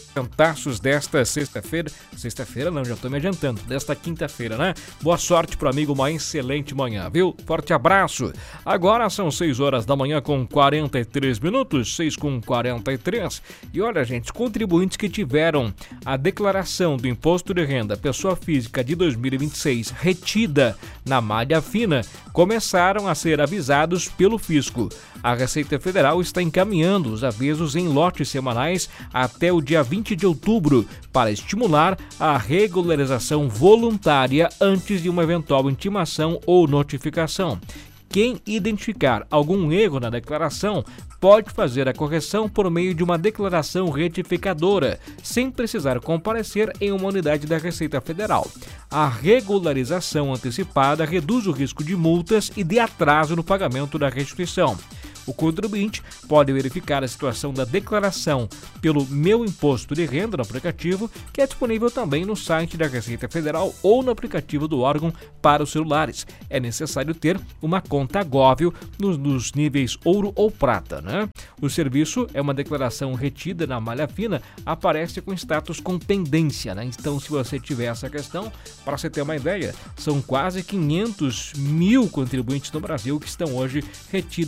Taços desta sexta-feira não, já tô me adiantando, desta quinta-feira, né? Boa sorte pro amigo, uma excelente manhã, viu? Forte abraço. Agora são 6 horas da manhã com 43 minutos, 6 com 43. E olha, gente, contribuintes que tiveram a declaração do Imposto de Renda Pessoa Física de 2026 retida na malha fina, começaram a ser avisados pelo fisco. A Receita Federal está encaminhando os avisos em lotes semanais até o dia 20 de outubro para estimular a regularização voluntária antes de uma eventual intimação ou notificação. Quem identificar algum erro na declaração pode fazer a correção por meio de uma declaração retificadora, sem precisar comparecer em uma unidade da Receita Federal. A regularização antecipada reduz o risco de multas e de atraso no pagamento da restituição. O contribuinte pode verificar a situação da declaração pelo Meu Imposto de Renda no aplicativo, que é disponível também no site da Receita Federal ou no aplicativo do órgão para os celulares. É necessário ter uma conta Góvel nos níveis ouro ou prata, né? O serviço é uma declaração retida na malha fina, aparece com status com pendência, né? Então, se você tiver essa questão, para você ter uma ideia, são quase 500 mil contribuintes no Brasil que estão hoje retidos